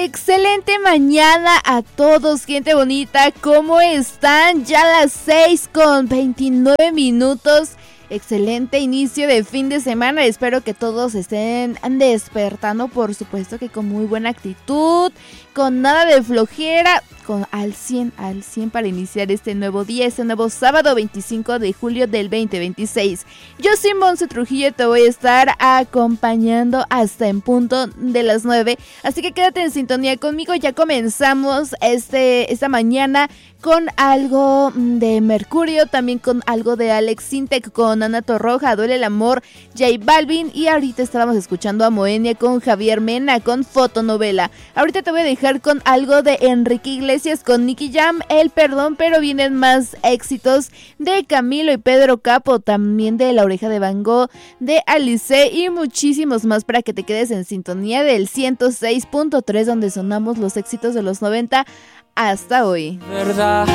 Excelente mañana a todos, gente bonita. ¿Cómo están? Ya las 6:29. Excelente inicio de fin de semana. Espero que todos estén despertando, por supuesto que con muy buena actitud, con nada de flojera, con al 100 para iniciar este nuevo día, este nuevo sábado 25 de julio del 2026. Yo soy Monse Trujillo y te voy a estar acompañando hasta en punto de las 9. Así que quédate en sintonía conmigo. Ya comenzamos esta mañana con algo de Mercurio, también con algo de Alex Sintek, con Ana Torroja, Duele el Amor, J Balvin, y ahorita estábamos escuchando a Moenia con Javier Mena, con Fotonovela. Ahorita te voy a dejar con algo de Enrique Iglesias, con Nicky Jam, El Perdón, pero vienen más éxitos de Camilo y Pedro Capo, también de La Oreja de Van Gogh, de Alice y muchísimos más para que te quedes en sintonía del 106.3, donde sonamos los éxitos de los 90 hasta hoy. ¿Verdad?